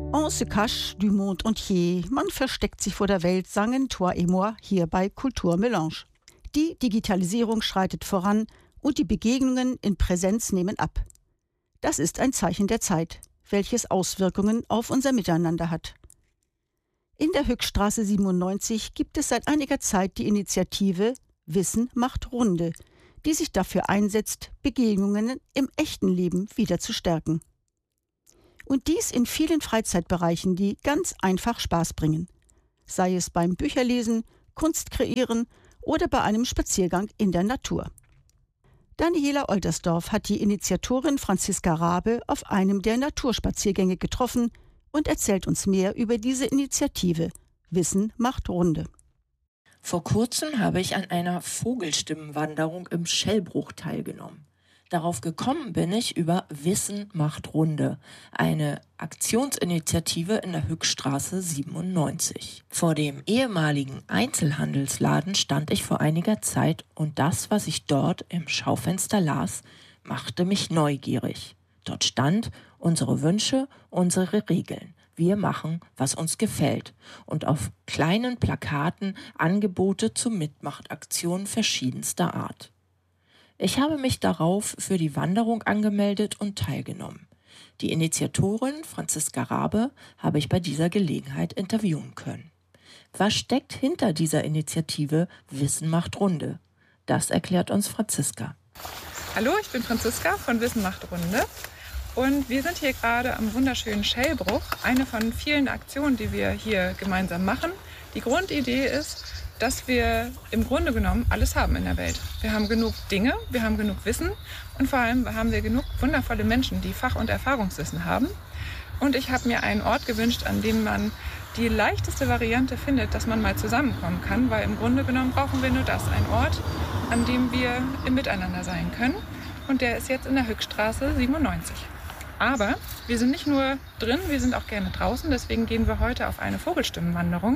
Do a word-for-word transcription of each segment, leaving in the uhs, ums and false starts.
On se cache du monde entier. Man versteckt sich vor der Welt, sangen Toi et moi hier bei Kulturmelange. Die Digitalisierung schreitet voran und die Begegnungen in Präsenz nehmen ab. Das ist ein Zeichen der Zeit, welches Auswirkungen auf unser Miteinander hat. In der Hückstraße siebenundneunzig gibt es seit einiger Zeit die Initiative Wissen macht Runde, die sich dafür einsetzt, Begegnungen im echten Leben wieder zu stärken. Und dies in vielen Freizeitbereichen, die ganz einfach Spaß bringen. Sei es beim Bücherlesen, Kunst kreieren oder bei einem Spaziergang in der Natur. Daniela Oldersdorf hat die Initiatorin Franziska Rabe auf einem der Naturspaziergänge getroffen und erzählt uns mehr über diese Initiative Wissen macht Runde. Vor kurzem habe ich an einer Vogelstimmenwanderung im Schellbruch teilgenommen. Darauf gekommen bin ich über Wissen macht Runde, eine Aktionsinitiative in der Hückstraße siebenundneunzig. Vor dem ehemaligen Einzelhandelsladen stand ich vor einiger Zeit und das, was ich dort im Schaufenster las, machte mich neugierig. Dort stand: unsere Wünsche, unsere Regeln. Wir machen, was uns gefällt. Und auf kleinen Plakaten Angebote zu Mitmachaktionen verschiedenster Art. Ich habe mich darauf für die Wanderung angemeldet und teilgenommen. Die Initiatorin Franziska Rabe habe ich bei dieser Gelegenheit interviewen können. Was steckt hinter dieser Initiative Wissen macht Runde? Das erklärt uns Franziska. Hallo, ich bin Franziska von Wissen macht Runde. Und wir sind hier gerade am wunderschönen Schellbruch, eine von vielen Aktionen, die wir hier gemeinsam machen. Die Grundidee ist, dass wir im Grunde genommen alles haben in der Welt. Wir haben genug Dinge, wir haben genug Wissen und vor allem haben wir genug wundervolle Menschen, die Fach- und Erfahrungswissen haben. Und ich habe mir einen Ort gewünscht, an dem man die leichteste Variante findet, dass man mal zusammenkommen kann, weil im Grunde genommen brauchen wir nur das, ein Ort, an dem wir im Miteinander sein können. Und der ist jetzt in der Hückstraße siebenundneunzig. Aber wir sind nicht nur drin, wir sind auch gerne draußen. Deswegen gehen wir heute auf eine Vogelstimmenwanderung.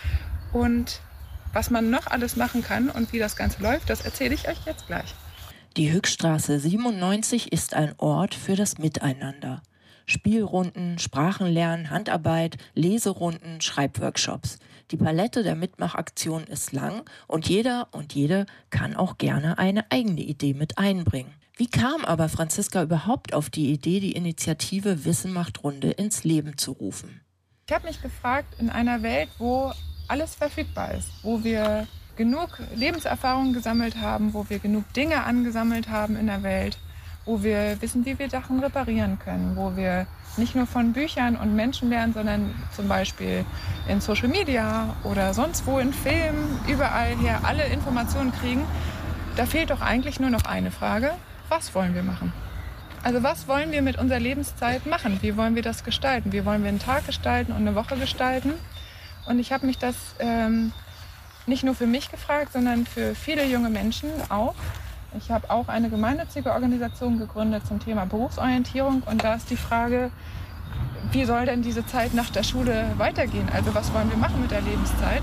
Und was man noch alles machen kann und wie das Ganze läuft, das erzähle ich euch jetzt gleich. Die Hückstraße siebenundneunzig ist ein Ort für das Miteinander. Spielrunden, Sprachenlernen, Handarbeit, Leserunden, Schreibworkshops. Die Palette der Mitmachaktion ist lang und jeder und jede kann auch gerne eine eigene Idee mit einbringen. Wie kam aber Franziska überhaupt auf die Idee, die Initiative Wissen macht Runde ins Leben zu rufen? Ich habe mich gefragt, in einer Welt, wo alles verfügbar ist, wo wir genug Lebenserfahrung gesammelt haben, wo wir genug Dinge angesammelt haben in der Welt, wo wir wissen, wie wir Sachen reparieren können, wo wir nicht nur von Büchern und Menschen lernen, sondern zum Beispiel in Social Media oder sonst wo in Filmen, überall her alle Informationen kriegen. Da fehlt doch eigentlich nur noch eine Frage: Was wollen wir machen? Also was wollen wir mit unserer Lebenszeit machen? Wie wollen wir das gestalten? Wie wollen wir einen Tag gestalten und eine Woche gestalten? Und ich habe mich das ähm, nicht nur für mich gefragt, sondern für viele junge Menschen auch. Ich habe auch eine gemeinnützige Organisation gegründet zum Thema Berufsorientierung. Und da ist die Frage, wie soll denn diese Zeit nach der Schule weitergehen? Also was wollen wir machen mit der Lebenszeit?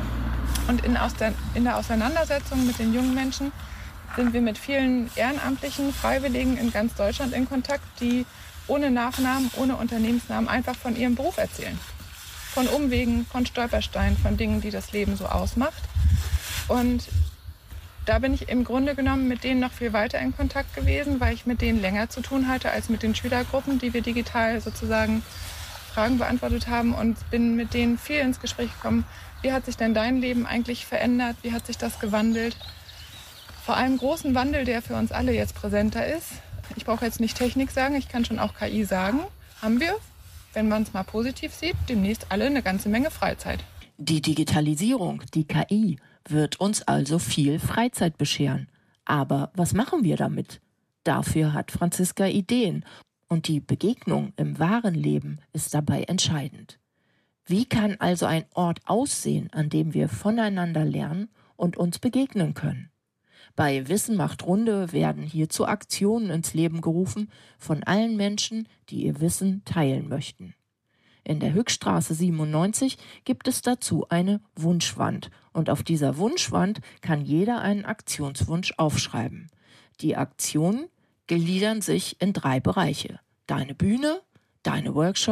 Und in, aus der, in der Auseinandersetzung mit den jungen Menschen sind wir mit vielen ehrenamtlichen Freiwilligen in ganz Deutschland in Kontakt, die ohne Nachnamen, ohne Unternehmensnamen einfach von ihrem Beruf erzählen. Von Umwegen, von Stolpersteinen, von Dingen, die das Leben so ausmacht. Und da bin ich im Grunde genommen mit denen noch viel weiter in Kontakt gewesen, weil ich mit denen länger zu tun hatte als mit den Schülergruppen, die wir digital sozusagen Fragen beantwortet haben, und bin mit denen viel ins Gespräch gekommen. Wie hat sich denn dein Leben eigentlich verändert? Wie hat sich das gewandelt? Vor allem großen Wandel, der für uns alle jetzt präsenter ist. Ich brauche jetzt nicht Technik sagen, ich kann schon auch K I sagen. Haben wir, wenn man es mal positiv sieht, demnächst alle eine ganze Menge Freizeit. Die Digitalisierung, die K I, wird uns also viel Freizeit bescheren. Aber was machen wir damit? Dafür hat Franziska Ideen. Und die Begegnung im wahren Leben ist dabei entscheidend. Wie kann also ein Ort aussehen, an dem wir voneinander lernen und uns begegnen können? Bei Wissen macht Runde werden hierzu Aktionen ins Leben gerufen von allen Menschen, die ihr Wissen teilen möchten. In der Hückstraße siebenundneunzig gibt es dazu eine Wunschwand und auf dieser Wunschwand kann jeder einen Aktionswunsch aufschreiben. Die Aktionen gliedern sich in drei Bereiche: deine Bühne, deine Workshops,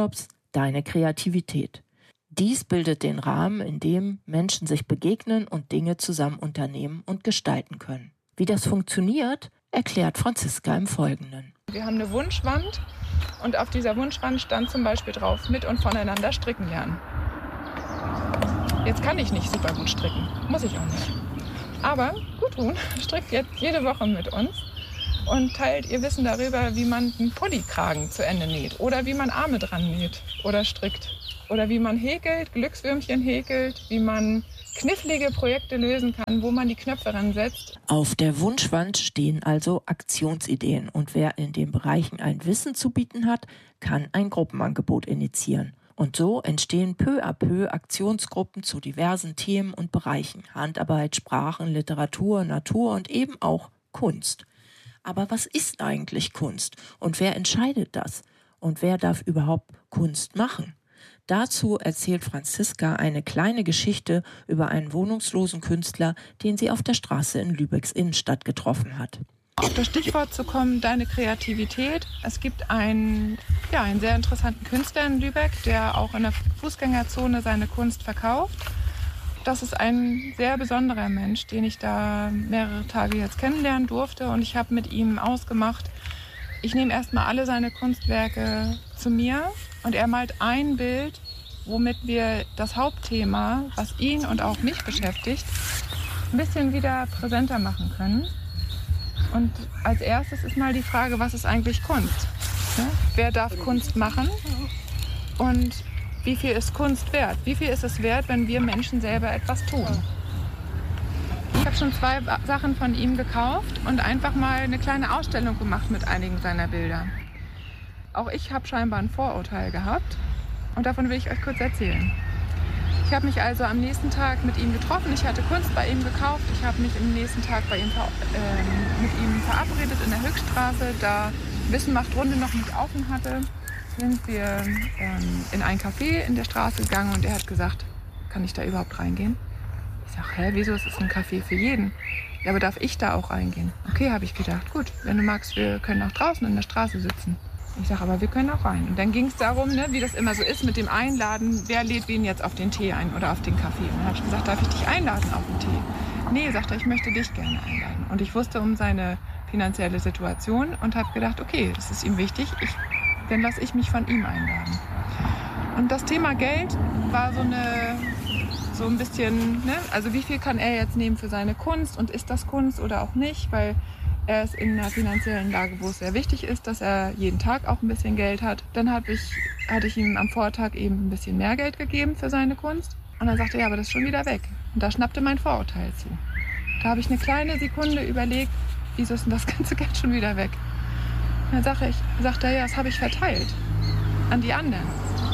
deine Kreativität. Dies bildet den Rahmen, in dem Menschen sich begegnen und Dinge zusammen unternehmen und gestalten können. Wie das funktioniert, erklärt Franziska im Folgenden. Wir haben eine Wunschwand und auf dieser Wunschwand stand zum Beispiel drauf, mit und voneinander stricken lernen. Jetzt kann ich nicht super gut stricken, muss ich auch nicht. Aber Gudrun strickt jetzt jede Woche mit uns und teilt ihr Wissen darüber, wie man einen Pullikragen zu Ende näht oder wie man Arme dran näht oder strickt. Oder wie man häkelt, Glückswürmchen häkelt, wie man knifflige Projekte lösen kann, wo man die Knöpfe ransetzt. Auf der Wunschwand stehen also Aktionsideen und wer in den Bereichen ein Wissen zu bieten hat, kann ein Gruppenangebot initiieren. Und so entstehen peu à peu Aktionsgruppen zu diversen Themen und Bereichen. Handarbeit, Sprachen, Literatur, Natur und eben auch Kunst. Aber was ist eigentlich Kunst? Und wer entscheidet das? Und wer darf überhaupt Kunst machen? Dazu erzählt Franziska eine kleine Geschichte über einen wohnungslosen Künstler, den sie auf der Straße in Lübecks Innenstadt getroffen hat. Auf das Stichwort zu kommen, deine Kreativität. Es gibt einen, ja, einen sehr interessanten Künstler in Lübeck, der auch in der Fußgängerzone seine Kunst verkauft. Das ist ein sehr besonderer Mensch, den ich da mehrere Tage jetzt kennenlernen durfte. Und ich habe mit ihm ausgemacht, ich nehme erstmal alle seine Kunstwerke zu mir und er malt ein Bild, womit wir das Hauptthema, was ihn und auch mich beschäftigt, ein bisschen wieder präsenter machen können. Und als erstes ist mal die Frage, was ist eigentlich Kunst? Ja? Wer darf Kunst machen? Und wie viel ist Kunst wert? Wie viel ist es wert, wenn wir Menschen selber etwas tun? Ich habe schon zwei Sachen von ihm gekauft und einfach mal eine kleine Ausstellung gemacht mit einigen seiner Bilder. Auch ich habe scheinbar ein Vorurteil gehabt und davon will ich euch kurz erzählen. Ich habe mich also am nächsten Tag mit ihm getroffen. Ich hatte Kunst bei ihm gekauft. Ich habe mich am nächsten Tag bei ihm, äh, mit ihm verabredet in der Höchststraße. Da Wissen macht Runde noch nicht offen hatte, sind wir ähm, in ein Café in der Straße gegangen und er hat gesagt, kann ich da überhaupt reingehen? Ich sage, hä, wieso? Es ist ein Café für jeden. Ja, aber darf ich da auch reingehen? Okay, habe ich gedacht, gut, wenn du magst, wir können auch draußen in der Straße sitzen. Ich sage, aber wir können auch rein. Und dann ging es darum, ne, wie das immer so ist mit dem Einladen, wer lädt wen jetzt auf den Tee ein oder auf den Kaffee. Und dann habe ich gesagt, darf ich dich einladen auf den Tee? Nee, sagt er, ich möchte dich gerne einladen. Und ich wusste um seine finanzielle Situation und habe gedacht, okay, das ist ihm wichtig, ich, dann lasse ich mich von ihm einladen. Und das Thema Geld war so eine... So ein bisschen, ne? Also wie viel kann er jetzt nehmen für seine Kunst und ist das Kunst oder auch nicht, weil er ist in einer finanziellen Lage, wo es sehr wichtig ist, dass er jeden Tag auch ein bisschen Geld hat. Dann hab ich, hatte ich ihm am Vortag eben ein bisschen mehr Geld gegeben für seine Kunst und dann sagte er, ja, aber das ist schon wieder weg. Und da schnappte mein Vorurteil zu. Da habe ich eine kleine Sekunde überlegt, wieso ist denn das ganze Geld schon wieder weg? Und dann sagte, ich, sagte er, ja, das habe ich verteilt an die anderen,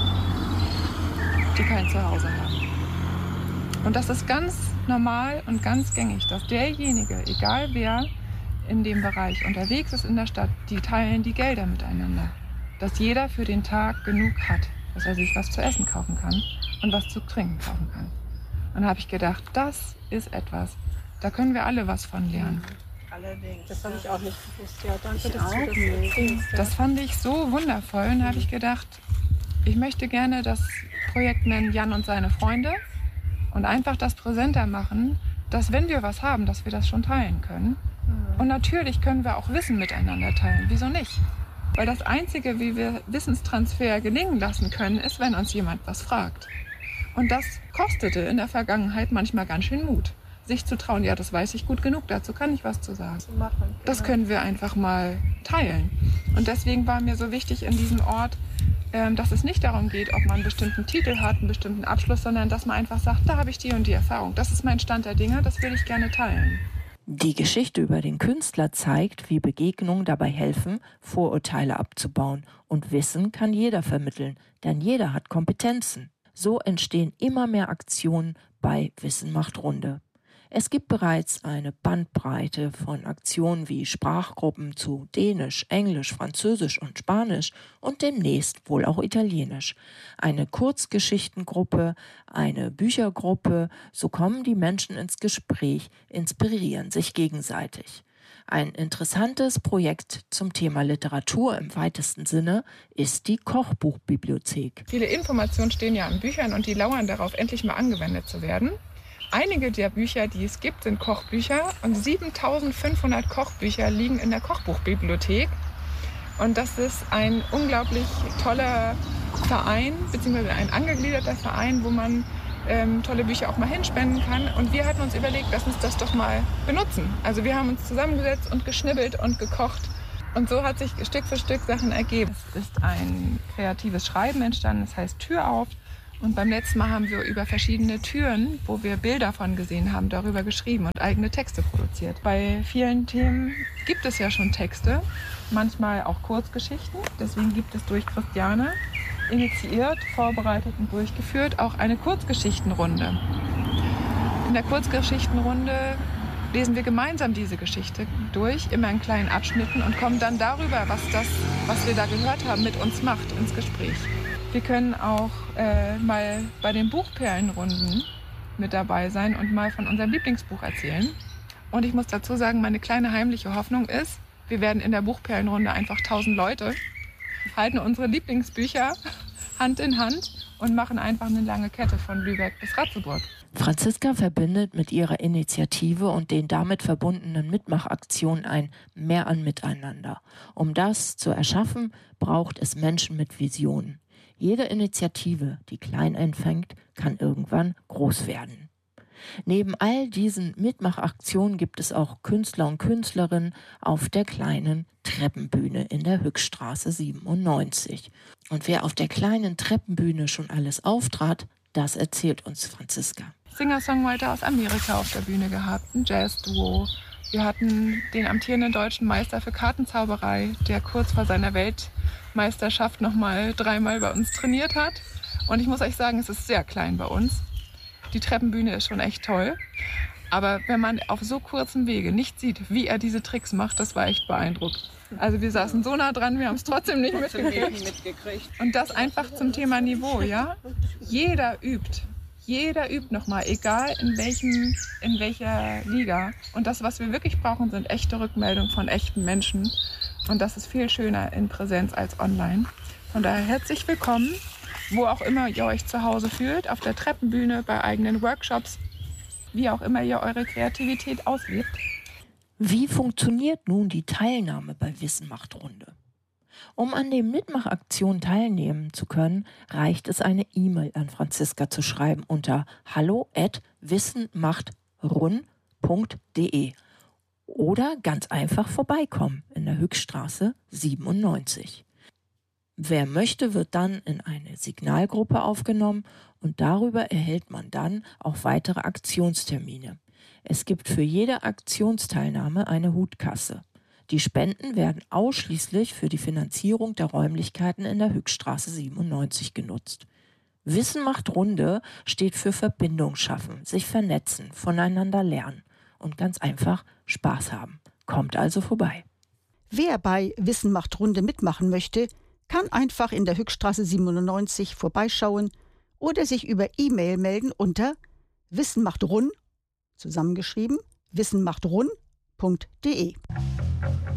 die kein Zuhause haben. Und das ist ganz normal und ganz gängig, dass derjenige, egal wer in dem Bereich unterwegs ist in der Stadt, die teilen die Gelder miteinander. Dass jeder für den Tag genug hat, dass er sich was zu essen kaufen kann und was zu trinken kaufen kann. Und da habe ich gedacht, das ist etwas, da können wir alle was von lernen. Allerdings. Das habe ich auch nicht gewusst. Ja, danke, ich dass du das erzählst. Das fand ich so wundervoll. Und da habe ich gedacht, ich möchte gerne das Projekt nennen Jan und seine Freunde. Und einfach das präsenter machen, dass wenn wir was haben, dass wir das schon teilen können. Mhm. Und natürlich können wir auch Wissen miteinander teilen. Wieso nicht? Weil das Einzige, wie wir Wissenstransfer gelingen lassen können, ist, wenn uns jemand was fragt. Und das kostete in der Vergangenheit manchmal ganz schön Mut. Sich zu trauen, ja, das weiß ich gut genug, dazu kann ich was zu sagen. Zu machen, genau. Das können wir einfach mal teilen. Und deswegen war mir so wichtig in diesem Ort, dass es nicht darum geht, ob man einen bestimmten Titel hat, einen bestimmten Abschluss, sondern dass man einfach sagt, da habe ich die und die Erfahrung. Das ist mein Stand der Dinge, das will ich gerne teilen. Die Geschichte über den Künstler zeigt, wie Begegnungen dabei helfen, Vorurteile abzubauen. Und Wissen kann jeder vermitteln, denn jeder hat Kompetenzen. So entstehen immer mehr Aktionen bei Wissen macht Runde. Es gibt bereits eine Bandbreite von Aktionen wie Sprachgruppen zu Dänisch, Englisch, Französisch und Spanisch und demnächst wohl auch Italienisch. Eine Kurzgeschichtengruppe, eine Büchergruppe, so kommen die Menschen ins Gespräch, inspirieren sich gegenseitig. Ein interessantes Projekt zum Thema Literatur im weitesten Sinne ist die Kochbuchbibliothek. Viele Informationen stehen ja in Büchern und die lauern darauf, endlich mal angewendet zu werden. Einige der Bücher, die es gibt, sind Kochbücher und siebentausendfünfhundert Kochbücher liegen in der Kochbuchbibliothek. Und das ist ein unglaublich toller Verein, beziehungsweise ein angegliederter Verein, wo man ähm, tolle Bücher auch mal hinspenden kann. Und wir hatten uns überlegt, lass uns das doch mal benutzen. Also wir haben uns zusammengesetzt und geschnibbelt und gekocht. Und so hat sich Stück für Stück Sachen ergeben. Es ist ein kreatives Schreiben entstanden, das heißt Tür auf. Und beim letzten Mal haben wir über verschiedene Türen, wo wir Bilder von gesehen haben, darüber geschrieben und eigene Texte produziert. Bei vielen Themen gibt es ja schon Texte, manchmal auch Kurzgeschichten. Deswegen gibt es durch Christiane initiiert, vorbereitet und durchgeführt auch eine Kurzgeschichtenrunde. In der Kurzgeschichtenrunde lesen wir gemeinsam diese Geschichte durch, immer in kleinen Abschnitten und kommen dann darüber, was das, was wir da gehört haben, mit uns macht, ins Gespräch. Wir können auch äh, mal bei den Buchperlenrunden mit dabei sein und mal von unserem Lieblingsbuch erzählen. Und ich muss dazu sagen, meine kleine heimliche Hoffnung ist, wir werden in der Buchperlenrunde einfach tausend Leute, halten unsere Lieblingsbücher Hand in Hand und machen einfach eine lange Kette von Lübeck bis Ratzeburg. Franziska verbindet mit ihrer Initiative und den damit verbundenen Mitmachaktionen ein Mehr an Miteinander. Um das zu erschaffen, braucht es Menschen mit Visionen. Jede Initiative, die klein anfängt, kann irgendwann groß werden. Neben all diesen Mitmachaktionen gibt es auch Künstler und Künstlerinnen auf der kleinen Treppenbühne in der Hückstraße siebenundneunzig. Und wer auf der kleinen Treppenbühne schon alles auftrat, das erzählt uns Franziska. Singer-Songwriter aus Amerika auf der Bühne gehabt, ein Jazz-Duo. Wir hatten den amtierenden deutschen Meister für Kartenzauberei, der kurz vor seiner Weltmeisterschaft noch mal dreimal bei uns trainiert hat. Und ich muss euch sagen, es ist sehr klein bei uns. Die Treppenbühne ist schon echt toll. Aber wenn man auf so kurzem Wege nicht sieht, wie er diese Tricks macht, das war echt beeindruckend. Also wir saßen so nah dran, wir haben es trotzdem nicht mitgekriegt. Und das einfach zum Thema Niveau, ja? Jeder übt. Jeder übt nochmal, egal in, welchem, in welcher Liga. Und das, was wir wirklich brauchen, sind echte Rückmeldungen von echten Menschen. Und das ist viel schöner in Präsenz als online. Von daher herzlich willkommen, wo auch immer ihr euch zu Hause fühlt, auf der Treppenbühne, bei eigenen Workshops, wie auch immer ihr eure Kreativität auslebt. Wie funktioniert nun die Teilnahme bei Wissen macht Runde? Um an den Mitmachaktionen teilnehmen zu können, reicht es, eine E-Mail an Franziska zu schreiben unter hallo at wissenmachtrun punkt de oder ganz einfach vorbeikommen in der Hückstraße siebenundneunzig. Wer möchte, wird dann in eine Signalgruppe aufgenommen und darüber erhält man dann auch weitere Aktionstermine. Es gibt für jede Aktionsteilnahme eine Hutkasse. Die Spenden werden ausschließlich für die Finanzierung der Räumlichkeiten in der Hückstraße siebenundneunzig genutzt. Wissen macht Runde steht für Verbindung schaffen, sich vernetzen, voneinander lernen und ganz einfach Spaß haben. Kommt also vorbei. Wer bei Wissen macht Runde mitmachen möchte, kann einfach in der Hückstraße siebenundneunzig vorbeischauen oder sich über E-Mail melden unter wissenmachtrun, zusammengeschrieben, wissenmachtrun punkt de.